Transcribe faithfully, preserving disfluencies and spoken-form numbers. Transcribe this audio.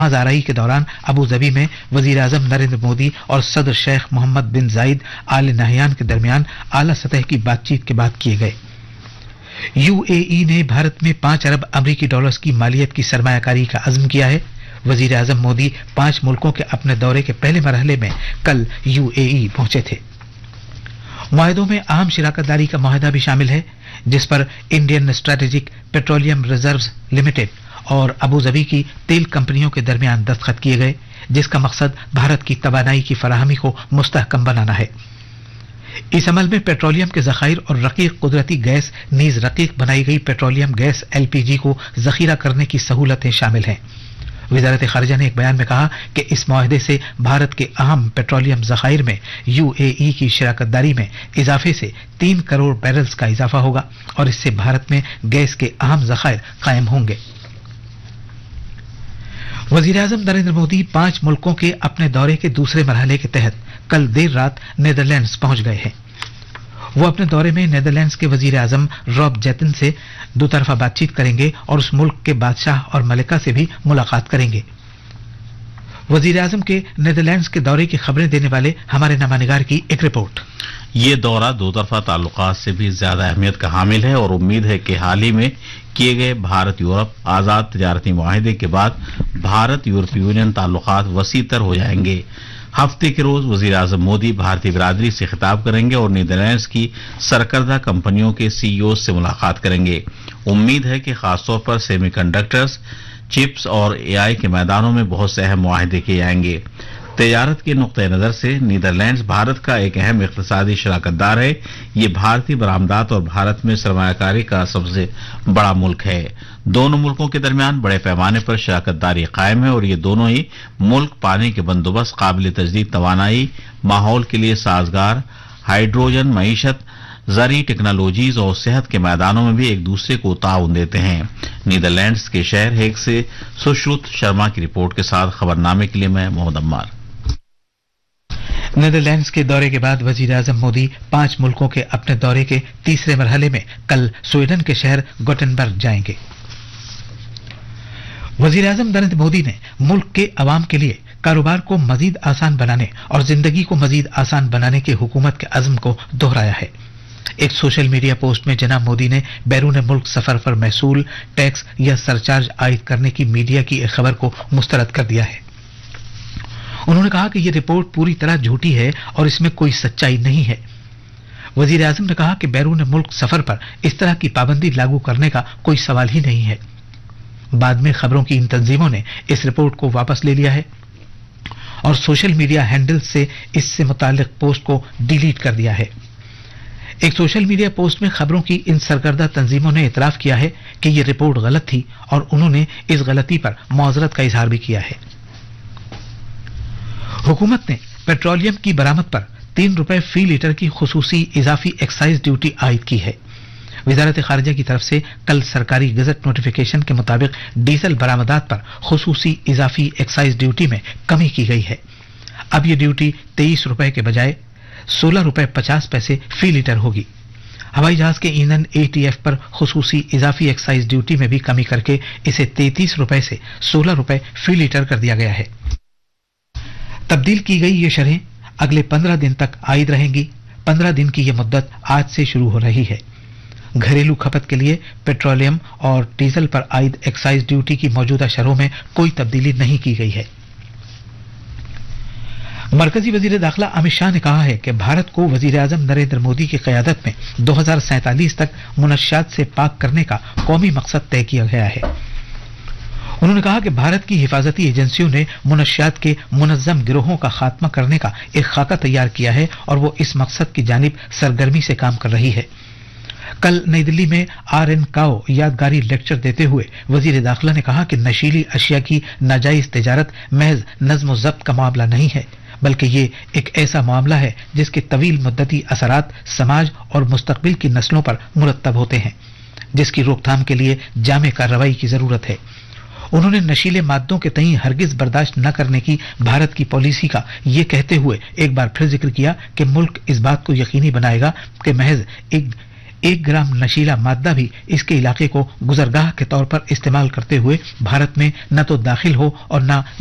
आराई के दौरान Abu Dhabi में वजीर आजम नरेंद्र मोदी और सदर शेख मोहम्मद बिन जायद आल नहयान के दरमियान आला सतह की बातचीत के बाद किए गए। यूएई ने भारत में पांच अरब अमरीकी डॉलर्स की मालियत की सरमायाकारी का अज़्म किया है। वजीर आजम मोदी पांच मुल्कों के अपने दौरे के पहले मरहले में कल यूएई पहुंचे थे। मुआहदों में अहम शिराकतदारी का मुआहदा भी शामिल है, जिस पर Indian strategic petroleum reserves limited और अबू धाबी की तेल कंपनियों के दरमियान दस्तखत किए गए, जिसका मकसद भारत की तवानाई की फराहमी को मुस्तहकम बनाना है। इस अमल में पेट्रोलियम के जखायर और रकीक कुदरती गैस नीज रकीक बनाई गई पेट्रोलियम गैस एलपीजी को जखीरा करने की सहूलतें शामिल हैं। वजारत खारजा ने एक बयान में कहा कि इस मुआहदे से भारत के अहम पेट्रोलियम जखायर में यूएई की शिराकतदारी में इजाफे से तीन करोड़ बैरल्स का इजाफा होगा और इससे भारत में गैस के अहम जखायर कायम होंगे। वजीर आजम नरेंद्र मोदी पांच मुल्कों के अपने दौरे के दूसरे मरहले के तहत कल देर रात नीदरलैंड्स पहुंच गए हैं। वो अपने दौरे में नीदरलैंड्स के वजीर आजम रॉब जेटन से दो तरफा बातचीत करेंगे और उस मुल्क के बादशाह और मलिका से भी मुलाकात करेंगे। वजीर आजम के नीदरलैंड्स के दौरे की खबरें देने वाले हमारे नमानिगार की एक रिपोर्ट। ये दौरा दो तरफा ताल्लुकात से भी ज्यादा अहमियत का हामिल है और उम्मीद है कि हाल ही में किए गए भारत यूरोप आजाद तजारती मुआहदे के बाद भारत यूरोपीय यूनियन ताल्लुकात वसी तर हो जाएंगे। हफ्ते के रोज वजीर आजम मोदी भारतीय बिरादरी से खिताब करेंगे और नीदरलैंड्स की सरकर्दा कंपनियों के सीईओ से मुलाकात करेंगे। उम्मीद है कि खासतौर पर सेमीकंडक्टर्स, चिप्स और एआई के मैदानों में बहुत से अहम मुआहदे किए जाएंगे। तजारत के नुक्ते नजर से नीदरलैंड्स भारत का एक अहम इक्तिसादी शराकतदार है। ये भारतीय बरामदात और भारत में सरमायाकारी का सबसे बड़ा मुल्क है। दोनों मुल्कों के दरमियान बड़े पैमाने पर शराकतदारी कायम है और ये दोनों ही मुल्क पानी के बंदोबस्त, काबिल तजदीद तवानाई, माहौल के लिए साजगार, हाइड्रोजन मईशत, ज़री टेक्नोलॉजीज और सेहत के मैदानों में भी एक दूसरे को ताउन देते हैं। नीदरलैंड्स के शहर हेग से सुश्रुत शर्मा की रिपोर्ट के साथ खबरनामे के लिए मैं मोहम्मद अम्मार। नीदरलैंड्स के दौरे के बाद वजीर आजम मोदी पांच मुल्कों के अपने दौरे के तीसरे मरहले में कल स्वीडन के शहर गोटेनबर्ग जाएंगे। वजीर आजम नरेंद्र मोदी ने मुल्क के अवाम के लिए कारोबार को मजीद आसान बनाने और जिंदगी को मजीद आसान बनाने के हुकूमत के अज़्म को दोहराया है। एक सोशल मीडिया पोस्ट में जनाब मोदी ने बैरून मुल्क सफर पर महसूल, टैक्स या सरचार्ज आयद करने की मीडिया की एक खबर को मुस्तरद कर दिया है। उन्होंने कहा कि यह रिपोर्ट पूरी तरह झूठी है और इसमें कोई सच्चाई नहीं है। वजीर आजम ने कहा कि बैरून मुल्क सफर पर इस तरह की पाबंदी लागू करने का कोई सवाल ही नहीं है। बाद में खबरों की इन तंजीमों ने इस रिपोर्ट को वापस ले लिया है और सोशल मीडिया हैंडल से इससे मुताल्लिक पोस्ट को डिलीट कर दिया है। एक सोशल मीडिया पोस्ट में खबरों की इन सरकर्दा तंजीमों ने इतराफ किया है कि यह रिपोर्ट गलत थी और उन्होंने इस गलती पर मुआवजरत का इजहार भी किया है। हुकूमत ने पेट्रोलियम की बरामद पर तीन रुपए फी लीटर की खुसूसी इजाफी एक्साइज ड्यूटी आयद की है। वजारत खारजा की तरफ से कल सरकारी गजट नोटिफिकेशन के मुताबिक डीजल बरामदात पर खुसूसी इजाफी एक्साइज ड्यूटी में कमी की गई है। अब यह ड्यूटी तेईस रुपए के बजाय सोलह रुपए पचास पैसे फी लीटर होगी। हवाई जहाज के ईंधन एटीएफ पर खुसूसी इजाफी एक्साइज ड्यूटी में भी कमी करके इसे तैंतीस रुपए से सोलह रुपए फी लीटर कर दिया गया है। तब्दील की गई ये शरहें अगले पंद्रह दिन तक आयद रहेंगी। पंद्रह दिन की यह मुद्दत आज से शुरू हो रही है। घरेलू खपत के लिए पेट्रोलियम और डीजल पर आयद एक्साइज ड्यूटी की मौजूदा शरहों में कोई तब्दीली नहीं की गई है। मरकजी वजीर दाखिला अमित शाह ने कहा है कि भारत को वजीर आजम नरेंद्र मोदी की क़यादत में दो हजार सैंतालीस तक मुनश्शात से पाक करने का कौमी मकसद तय किया गया है। उन्होंने कहा कि भारत की हिफाजती एजेंसियों ने मुनश्शात के मुनज़्ज़म गिरोहों का खात्मा करने का एक खाका तैयार किया है और वो इस मकसद की जानिब सरगर्मी से काम कर रही है। कल नई दिल्ली में आर एन काओ यादगारी लेक्चर देते हुए वजीर दाखिला ने कहा कि नशीली अशिया की नाजायज तिजारत महज नज़्म ज़ब्त का मामला नहीं है, बल्कि ये एक ऐसा मामला है जिसके तवील मुद्दती असरात समाज और मुस्तकबिल की नस्लों पर मुरतब होते हैं, जिसकी रोकथाम के लिए जामे कार्रवाई की जरूरत है। उन्होंने नशीले मादों के तई हरगिज बर्दाश्त न करने की भारत की पॉलिसी का ये कहते हुए एक बार फिर जिक्र किया कि मुल्क इस बात को यकीनी बनाएगा कि महज एक एक ग्राम नशीला मादा भी इसके इलाके को गुजरगाह के तौर पर इस्तेमाल करते हुए भारत में न तो दाखिल हो और न